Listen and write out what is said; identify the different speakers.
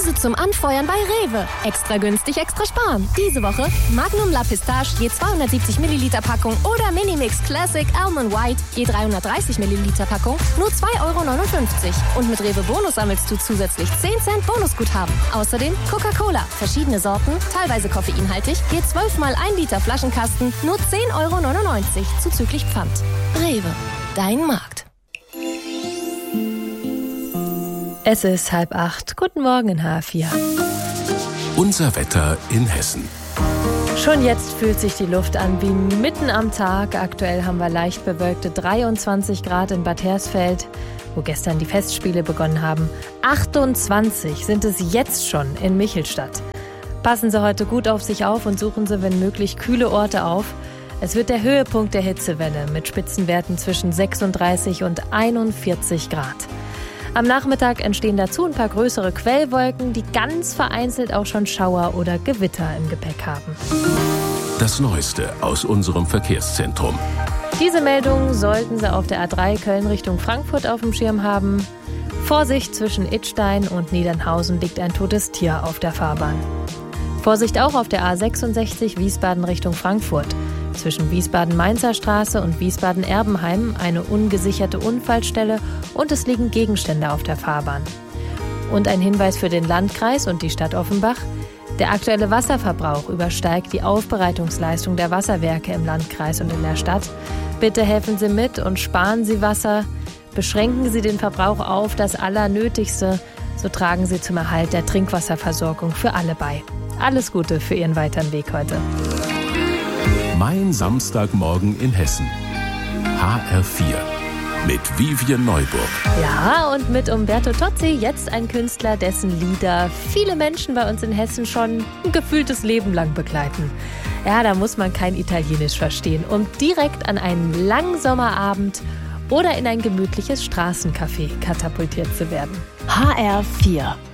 Speaker 1: Kurse zum Anfeuern bei Rewe. Extra günstig, extra sparen. Diese Woche Magnum La Pistache je 270 Milliliter Packung oder Minimix Classic Almond White je 330 Milliliter Packung nur 2,59 €. Und mit Rewe Bonus sammelst du zusätzlich 10 Cent Bonusguthaben. Außerdem Coca-Cola, verschiedene Sorten, teilweise koffeinhaltig, je 12 mal 1 Liter Flaschenkasten nur 10,99 € zuzüglich Pfand. Rewe, dein Markt.
Speaker 2: Es ist 7:30. Guten Morgen in H4.
Speaker 3: Unser Wetter in Hessen.
Speaker 2: Schon jetzt fühlt sich die Luft an wie mitten am Tag. Aktuell haben wir leicht bewölkte 23 Grad in Bad Hersfeld, wo gestern die Festspiele begonnen haben. 28 sind es jetzt schon in Michelstadt. Passen Sie heute gut auf sich auf und suchen Sie, wenn möglich, kühle Orte auf. Es wird der Höhepunkt der Hitzewelle mit Spitzenwerten zwischen 36 und 41 Grad. Am Nachmittag entstehen dazu ein paar größere Quellwolken, die ganz vereinzelt auch schon Schauer oder Gewitter im Gepäck haben.
Speaker 3: Das Neueste aus unserem Verkehrszentrum.
Speaker 2: Diese Meldung sollten Sie auf der A3 Köln Richtung Frankfurt auf dem Schirm haben. Vorsicht, zwischen Idstein und Niedernhausen liegt ein totes Tier auf der Fahrbahn. Vorsicht auch auf der A66 Wiesbaden Richtung Frankfurt. Zwischen Wiesbaden-Mainzer Straße und Wiesbaden-Erbenheim eine ungesicherte Unfallstelle und es liegen Gegenstände auf der Fahrbahn. Und ein Hinweis für den Landkreis und die Stadt Offenbach: Der aktuelle Wasserverbrauch übersteigt die Aufbereitungsleistung der Wasserwerke im Landkreis und in der Stadt. Bitte helfen Sie mit und sparen Sie Wasser. Beschränken Sie den Verbrauch auf das Allernötigste. So tragen Sie zum Erhalt der Trinkwasserversorgung für alle bei. Alles Gute für Ihren weiteren Weg heute.
Speaker 3: Mein Samstagmorgen in Hessen. HR4 mit Vivian Neuburg.
Speaker 2: Ja, und mit Umberto Tozzi, jetzt ein Künstler, dessen Lieder viele Menschen bei uns in Hessen schon ein gefühltes Leben lang begleiten. Ja, da muss man kein Italienisch verstehen, um direkt an einen langen Sommerabend oder in ein gemütliches Straßencafé katapultiert zu werden.
Speaker 1: HR4